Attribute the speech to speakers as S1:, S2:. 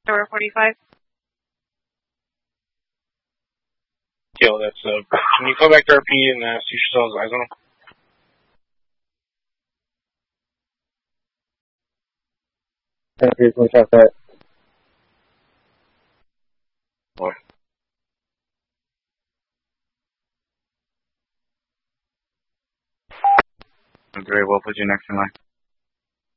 S1: Tower 45.
S2: Yo, that's, can you come back to RP and, see if she has eyes on him?
S3: Here's one shot that.
S2: Boy.
S4: Very well, put you next in line.